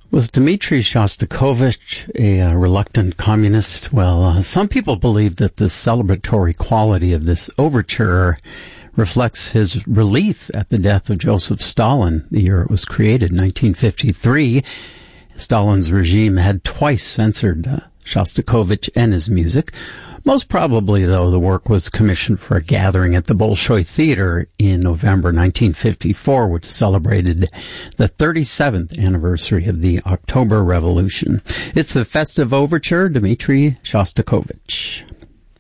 Was Dmitri Shostakovich a reluctant communist? Well, some people believe that the celebratory quality of this overture reflects his relief at the death of Joseph Stalin, the year it was created, 1953. Stalin's regime had twice censored Shostakovich and his music. Most probably, though, the work was commissioned for a gathering at the Bolshoi Theater in November 1954, which celebrated the 37th anniversary of the October Revolution. It's the festive overture, Dmitri Shostakovich.